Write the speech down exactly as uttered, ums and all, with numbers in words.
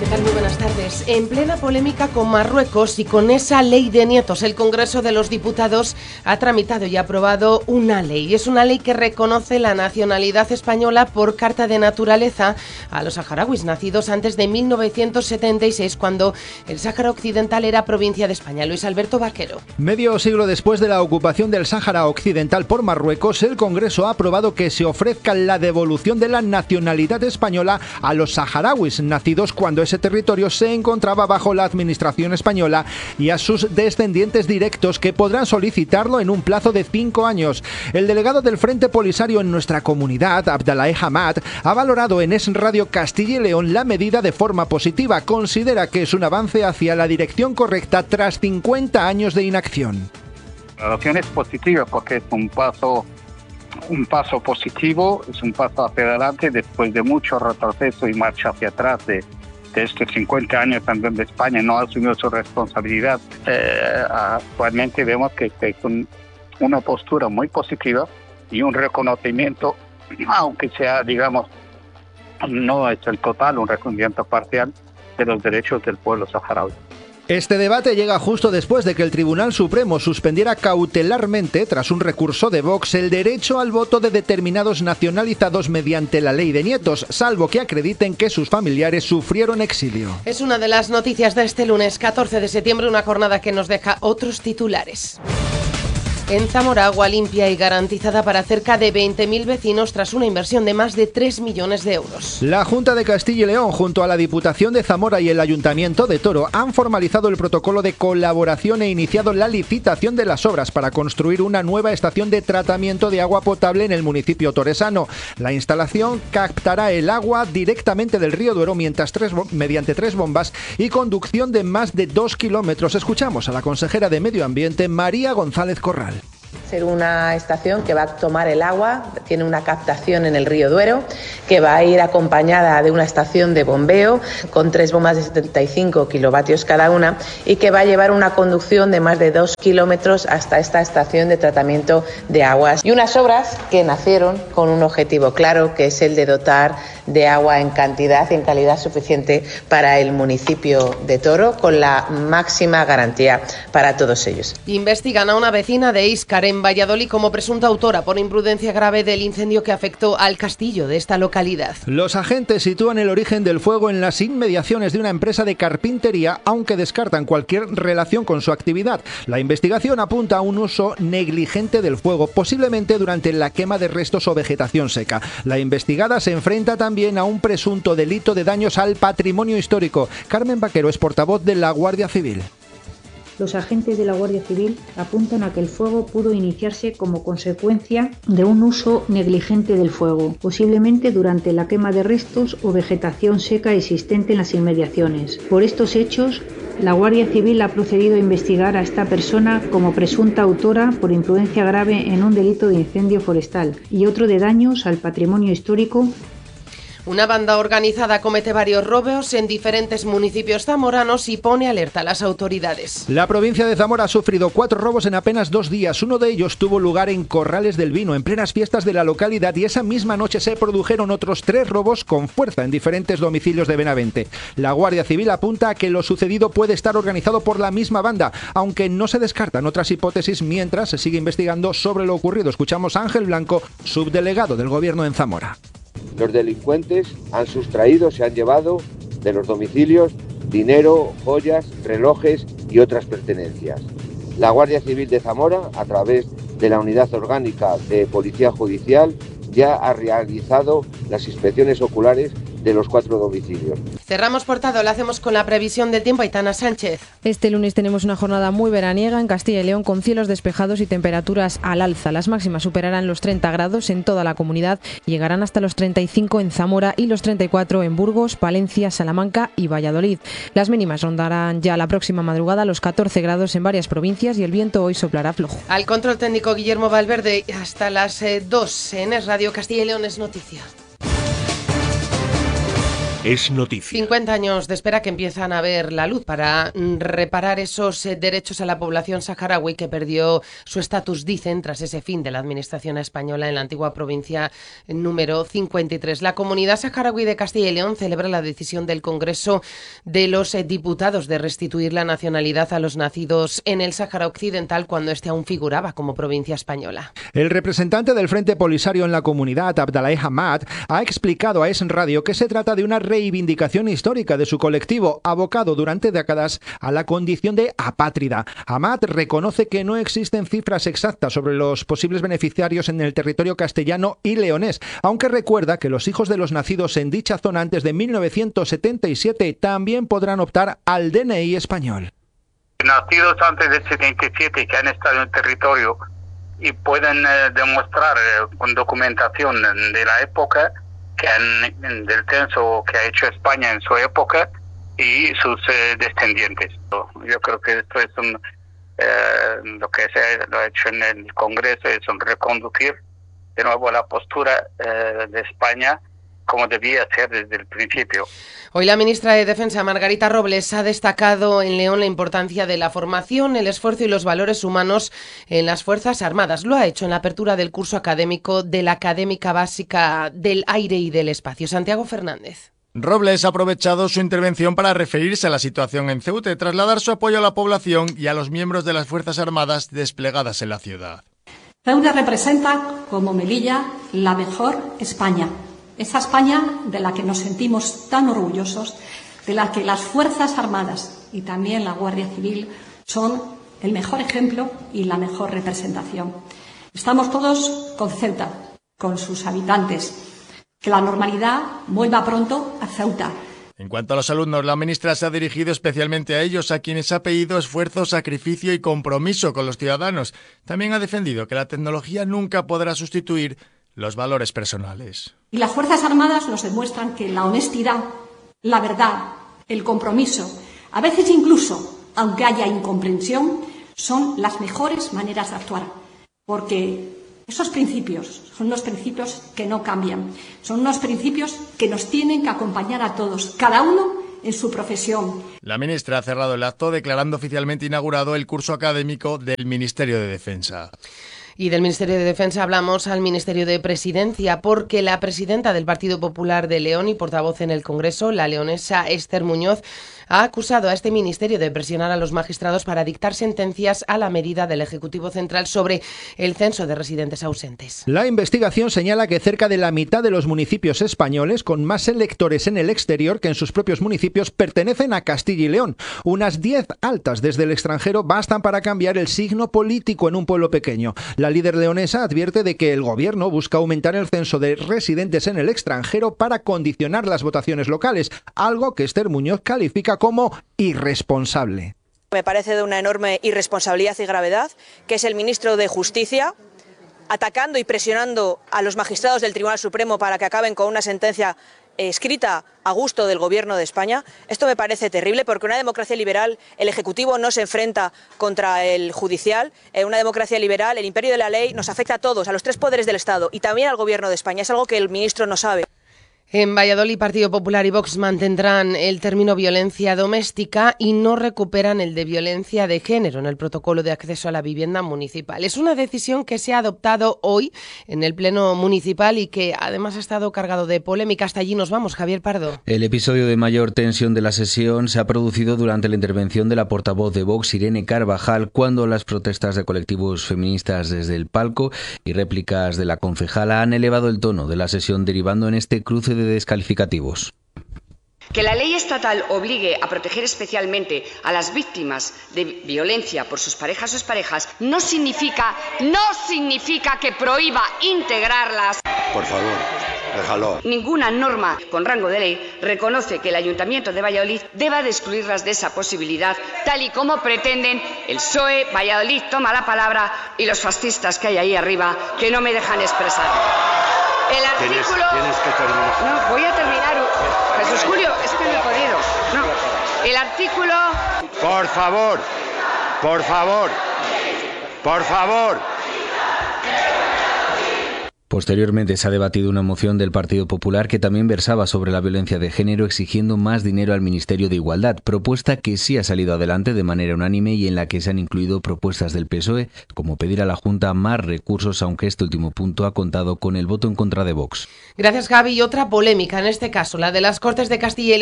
¿Qué tal? Muy buenas tardes. En plena polémica con Marruecos y con esa ley de nietos, el Congreso de los Diputados ha tramitado y aprobado una ley. Es una ley que reconoce la nacionalidad española por carta de naturaleza a los saharauis nacidos antes de mil novecientos setenta y seis, cuando el Sáhara Occidental era provincia de España. Luis Alberto Vaquero. Medio siglo después de la ocupación del Sáhara Occidental por Marruecos, el Congreso ha aprobado que se ofrezca la devolución de la nacionalidad española a los saharauis nacidos cuando ese territorio se encontraba bajo la administración española y a sus descendientes directos, que podrán solicitarlo en un plazo de cinco años. El delegado del Frente Polisario en nuestra comunidad, Abdallah Hamad, ha valorado en Es Radio Castilla y León la medida de forma positiva. Considera que es un avance hacia la dirección correcta tras cincuenta años de inacción. La adopción es positiva porque es un paso, un paso positivo, es un paso hacia adelante después de mucho retroceso y marcha hacia atrás de, de estos cincuenta años en donde España no ha asumido su responsabilidad. Eh, actualmente vemos que es un, una postura muy positiva y un reconocimiento, aunque sea, digamos, no es el total, un reconocimiento parcial de los derechos del pueblo saharaui. Este debate llega justo después de que el Tribunal Supremo suspendiera cautelarmente, tras un recurso de Vox, el derecho al voto de determinados nacionalizados mediante la ley de nietos, salvo que acrediten que sus familiares sufrieron exilio. Es una de las noticias de este lunes catorce de septiembre, una jornada que nos deja otros titulares. En Zamora, agua limpia y garantizada para cerca de veinte mil vecinos tras una inversión de más de tres millones de euros. La Junta de Castilla y León, junto a la Diputación de Zamora y el Ayuntamiento de Toro, han formalizado el protocolo de colaboración e iniciado la licitación de las obras para construir una nueva estación de tratamiento de agua potable en el municipio toresano. La instalación captará el agua directamente del río Duero mientras tres, mediante tres bombas y conducción de más de dos kilómetros. Escuchamos a la consejera de Medio Ambiente, María González Corral. Ser una estación que va a tomar el agua, tiene una captación en el río Duero, que va a ir acompañada de una estación de bombeo con tres bombas de setenta y cinco kilovatios cada una y que va a llevar una conducción de más de dos kilómetros hasta esta estación de tratamiento de aguas. Y unas obras que nacieron con un objetivo claro, que es el de dotar de agua en cantidad y en calidad suficiente para el municipio de Toro, con la máxima garantía para todos ellos. Investigan a una vecina de Íscar, en Valladolid, como presunta autora por imprudencia grave del incendio que afectó al castillo de esta localidad. Los agentes sitúan el origen del fuego en las inmediaciones de una empresa de carpintería, aunque descartan cualquier relación con su actividad. La investigación apunta a un uso negligente del fuego, posiblemente durante la quema de restos o vegetación seca. La investigada se enfrenta también a un presunto delito de daños al patrimonio histórico. Carmen Vaquero es portavoz de la Guardia Civil. Los agentes de la Guardia Civil apuntan a que el fuego pudo iniciarse como consecuencia de un uso negligente del fuego, posiblemente durante la quema de restos o vegetación seca existente en las inmediaciones. Por estos hechos, la Guardia Civil ha procedido a investigar a esta persona como presunta autora por imprudencia grave en un delito de incendio forestal y otro de daños al patrimonio histórico. Una banda organizada comete varios robos en diferentes municipios zamoranos y pone alerta a las autoridades. La provincia de Zamora ha sufrido cuatro robos en apenas dos días. Uno de ellos tuvo lugar en Corrales del Vino, en plenas fiestas de la localidad, y esa misma noche se produjeron otros tres robos con fuerza en diferentes domicilios de Benavente. La Guardia Civil apunta a que lo sucedido puede estar organizado por la misma banda, aunque no se descartan otras hipótesis mientras se sigue investigando sobre lo ocurrido. Escuchamos a Ángel Blanco, subdelegado del Gobierno en Zamora. Los delincuentes han sustraído, se han llevado de los domicilios dinero, joyas, relojes y otras pertenencias. La Guardia Civil de Zamora, a través de la Unidad Orgánica de Policía Judicial, ya ha realizado las inspecciones oculares de los cuatro domicilios. Cerramos portada, lo hacemos con la previsión del tiempo. Aitana Sánchez. Este lunes tenemos una jornada muy veraniega en Castilla y León, con cielos despejados y temperaturas al alza. Las máximas superarán los treinta grados en toda la comunidad, llegarán hasta los treinta y cinco en Zamora y los treinta y cuatro en Burgos, Palencia, Salamanca y Valladolid. Las mínimas rondarán ya la próxima madrugada los catorce grados en varias provincias y el viento hoy soplará flojo. Al control técnico Guillermo Valverde, hasta las dos en Es Radio Castilla y León es noticia. es noticia. cincuenta años de espera que empiezan a ver la luz para reparar esos eh, derechos a la población saharaui que perdió su estatus, dicen, tras ese fin de la administración española en la antigua provincia número cincuenta y tres. La comunidad saharaui de Castilla y León celebra la decisión del Congreso de los eh, diputados de restituir la nacionalidad a los nacidos en el Sáhara Occidental cuando este aún figuraba como provincia española. El representante del Frente Polisario en la comunidad, Abdallah Hamad, ha explicado a Es Radio que se trata de una reivindicación histórica de su colectivo, abocado durante décadas a la condición de apátrida. Hamad reconoce que no existen cifras exactas sobre los posibles beneficiarios en el territorio castellano y leonés, aunque recuerda que los hijos de los nacidos en dicha zona antes de mil novecientos setenta y siete también podrán optar al D N I español. Nacidos antes del setenta y siete que han estado en el territorio y pueden eh, demostrar eh, con documentación de la época que han, del censo que ha hecho España en su época y sus eh, descendientes. Yo creo que esto es un, eh, lo que se ha, lo ha hecho en el Congreso es un reconducir de nuevo la postura eh, de España como debía ser desde el principio. Hoy la ministra de Defensa, Margarita Robles, ha destacado en León la importancia de la formación, el esfuerzo y los valores humanos en las Fuerzas Armadas. Lo ha hecho en la apertura del curso académico de la Académica Básica del Aire y del Espacio. Santiago Fernández. Robles ha aprovechado su intervención para referirse a la situación en Ceuta y trasladar su apoyo a la población y a los miembros de las Fuerzas Armadas desplegadas en la ciudad. Ceuta representa, como Melilla, la mejor España. Esa España de la que nos sentimos tan orgullosos, de la que las Fuerzas Armadas y también la Guardia Civil son el mejor ejemplo y la mejor representación. Estamos todos con Ceuta, con sus habitantes. Que la normalidad vuelva pronto a Ceuta. En cuanto a los alumnos, la ministra se ha dirigido especialmente a ellos, a quienes ha pedido esfuerzo, sacrificio y compromiso con los ciudadanos. También ha defendido que la tecnología nunca podrá sustituir los valores personales. Y las Fuerzas Armadas nos demuestran que la honestidad, la verdad, el compromiso, a veces incluso, aunque haya incomprensión, son las mejores maneras de actuar. Porque esos principios son unos principios que no cambian. Son unos principios que nos tienen que acompañar a todos, cada uno en su profesión. La ministra ha cerrado el acto declarando oficialmente inaugurado el curso académico del Ministerio de Defensa. Y del Ministerio de Defensa hablamos al Ministerio de Presidencia, porque la presidenta del Partido Popular de León y portavoz en el Congreso, la leonesa Esther Muñoz, ha acusado a este ministerio de presionar a los magistrados para dictar sentencias a la medida del Ejecutivo Central sobre el censo de residentes ausentes. La investigación señala que cerca de la mitad de los municipios españoles con más electores en el exterior que en sus propios municipios pertenecen a Castilla y León. Unas diez altas desde el extranjero bastan para cambiar el signo político en un pueblo pequeño. La líder leonesa advierte de que el gobierno busca aumentar el censo de residentes en el extranjero para condicionar las votaciones locales, algo que Esther Muñoz califica como irresponsable. Me parece de una enorme irresponsabilidad y gravedad que es el ministro de Justicia atacando y presionando a los magistrados del Tribunal Supremo para que acaben con una sentencia escrita a gusto del Gobierno de España. Esto me parece terrible porque en una democracia liberal el Ejecutivo no se enfrenta contra el Judicial. En una democracia liberal el imperio de la ley nos afecta a todos, a los tres poderes del Estado y también al Gobierno de España. Es algo que el ministro no sabe. En Valladolid, Partido Popular y Vox mantendrán el término violencia doméstica y no recuperan el de violencia de género en el protocolo de acceso a la vivienda municipal. Es una decisión que se ha adoptado hoy en el Pleno Municipal y que además ha estado cargado de polémica. Hasta allí nos vamos, Javier Pardo. El episodio de mayor tensión de la sesión se ha producido durante la intervención de la portavoz de Vox, Irene Carvajal, cuando las protestas de colectivos feministas desde el palco y réplicas de la concejala han elevado el tono de la sesión, derivando en este cruce de descalificativos. Que la ley estatal obligue a proteger especialmente a las víctimas de violencia por sus parejas o exparejas no significa, no significa que prohíba integrarlas. Por favor, déjalo. Ninguna norma con rango de ley reconoce que el Ayuntamiento de Valladolid deba de excluirlas de esa posibilidad, tal y como pretenden el P S O E, Valladolid Toma la Palabra y los fascistas que hay ahí arriba que no me dejan expresar. El artículo... Tienes, tienes que terminar. No, voy a terminar. Jesús Julio, es que no he podido. No. El artículo... Por favor, por favor, por favor. Posteriormente se ha debatido una moción del Partido Popular que también versaba sobre la violencia de género, exigiendo más dinero al Ministerio de Igualdad, propuesta que sí ha salido adelante de manera unánime y en la que se han incluido propuestas del P S O E, como pedir a la Junta más recursos, aunque este último punto ha contado con el voto en contra de Vox. Gracias, Javi. Y otra polémica, en este caso, la de las Cortes de Castilla y León.